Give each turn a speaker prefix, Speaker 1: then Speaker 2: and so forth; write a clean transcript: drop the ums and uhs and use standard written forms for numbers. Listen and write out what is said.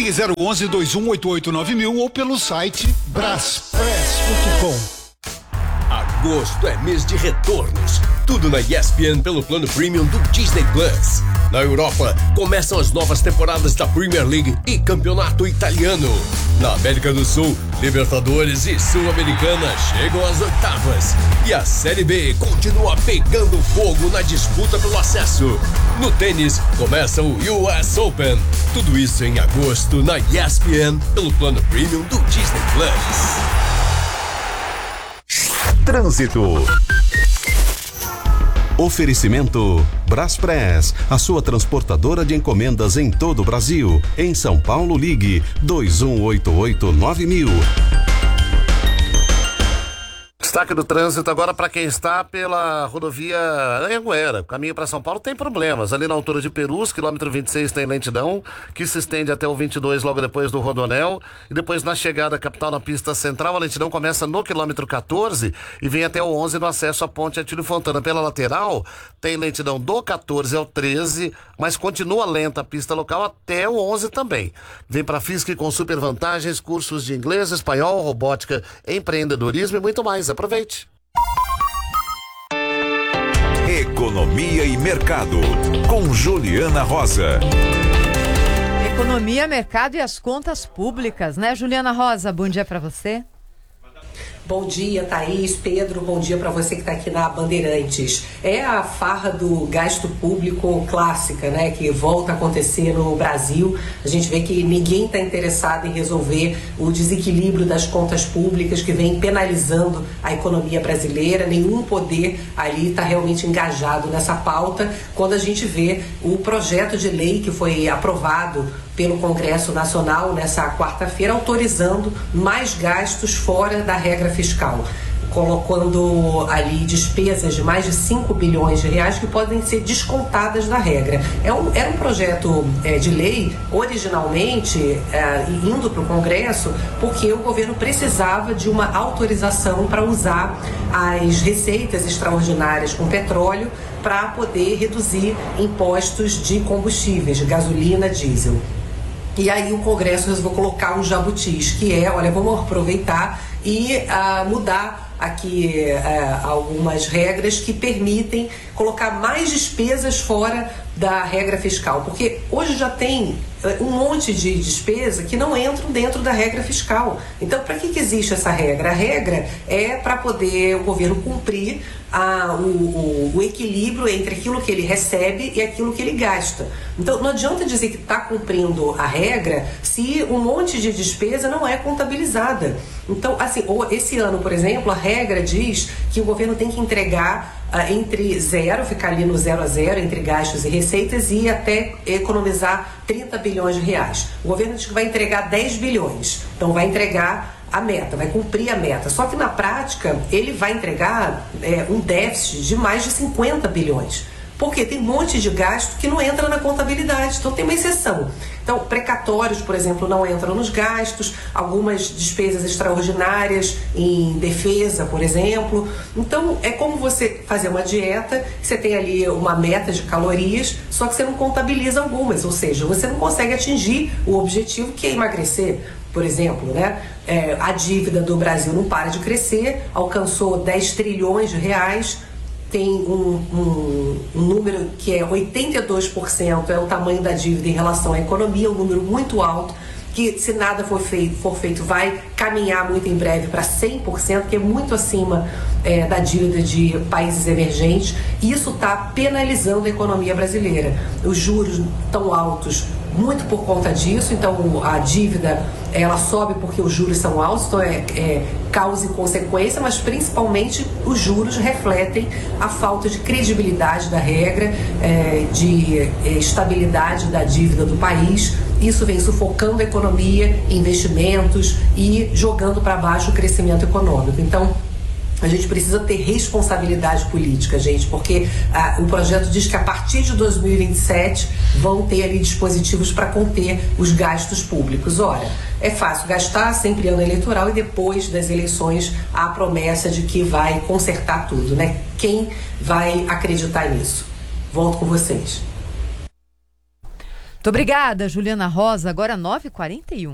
Speaker 1: Ligue 011 2188 9000 ou pelo site braspress.com.
Speaker 2: Agosto é mês de retornos. Tudo na ESPN pelo plano premium do Disney Plus. Na Europa, começam as novas temporadas da Premier League e Campeonato Italiano. Na América do Sul, Libertadores e Sul-Americana chegam às oitavas. E a Série B continua pegando fogo na disputa pelo acesso. No tênis, começa o US Open. Tudo isso em agosto na ESPN pelo plano premium do Disney Plus.
Speaker 3: Trânsito. Oferecimento Braspress, a sua transportadora de encomendas em todo o Brasil. Em São Paulo, ligue 2188 9000.
Speaker 4: Destaque do trânsito agora para quem está pela rodovia Anhanguera. Caminho para São Paulo tem problemas. Ali na altura de Perus, quilômetro 26, tem lentidão, que se estende até o 22, logo depois do Rodonel. E depois na chegada à capital, na pista central, a lentidão começa no quilômetro 14 e vem até o 11 no acesso à ponte Atílio Fontana. Pela lateral, tem lentidão do 14 ao 13, mas continua lenta a pista local até o 11 também. Vem para FISC com super vantagens, cursos de inglês, espanhol, robótica, empreendedorismo e muito mais. Aproveite.
Speaker 5: Economia e Mercado, com Juliana Rosa.
Speaker 6: Economia, mercado e as contas públicas, né, Juliana Rosa? Bom dia para você.
Speaker 7: Bom dia, Thaís, Pedro, bom dia para você que está aqui na Bandeirantes. É a farra do gasto público clássica, né, que volta a acontecer no Brasil. A gente vê que ninguém está interessado em resolver o desequilíbrio das contas públicas que vem penalizando a economia brasileira. Nenhum poder ali está realmente engajado nessa pauta. Quando a gente vê o projeto de lei que foi aprovado pelo Congresso Nacional nessa quarta-feira, autorizando mais gastos fora da regra fiscal, colocando ali despesas de mais de 5 bilhões de reais que podem ser descontadas da regra. Era um projeto de lei, originalmente, indo para o Congresso, porque o governo precisava de uma autorização para usar as receitas extraordinárias com petróleo para poder reduzir impostos de combustíveis, de gasolina, diesel. E aí o Congresso resolveu colocar um jabutis, que é, olha, vamos aproveitar e mudar aqui algumas regras que permitem colocar mais despesas fora da regra fiscal, porque hoje já tem um monte de despesa que não entram dentro da regra fiscal. Então, para que existe essa regra? A regra é para poder o governo cumprir o equilíbrio entre aquilo que ele recebe e aquilo que ele gasta. Então, não adianta dizer que está cumprindo a regra se um monte de despesa não é contabilizada. Então, assim, esse ano, por exemplo, a regra diz que o governo tem que entregar entre zero, ficar ali no 0 a 0 entre gastos e receitas e até economizar 30 bilhões de reais. O governo diz que vai entregar 10 bilhões, então vai entregar a meta, vai cumprir a meta. Só que na prática ele vai entregar um déficit de mais de 50 bilhões. Porque tem um monte de gasto que não entra na contabilidade, então tem uma exceção. Então, precatórios, por exemplo, não entram nos gastos, algumas despesas extraordinárias em defesa, por exemplo. Então, é como você fazer uma dieta, você tem ali uma meta de calorias, só que você não contabiliza algumas, ou seja, você não consegue atingir o objetivo que é emagrecer. Por exemplo, né? A dívida do Brasil não para de crescer, alcançou 10 trilhões de reais, tem um número que é 82%, é o tamanho da dívida em relação à economia, um número muito alto, que se nada for feito vai caminhar muito em breve para 100%, que é muito acima da dívida de países emergentes. Isso está penalizando a economia brasileira. Os juros tão altos muito por conta disso, então a dívida ela sobe porque os juros são altos, então é causa e consequência, mas principalmente os juros refletem a falta de credibilidade da regra, de estabilidade da dívida do país. Isso vem sufocando a economia, investimentos e jogando para baixo o crescimento econômico. Então, a gente precisa ter responsabilidade política, gente, porque o projeto diz que a partir de 2027 vão ter ali dispositivos para conter os gastos públicos. Ora, é fácil gastar sempre ano eleitoral e depois das eleições há a promessa de que vai consertar tudo, né? Quem vai acreditar nisso? Volto com vocês.
Speaker 6: Muito obrigada, Juliana Rosa. Agora 9h41.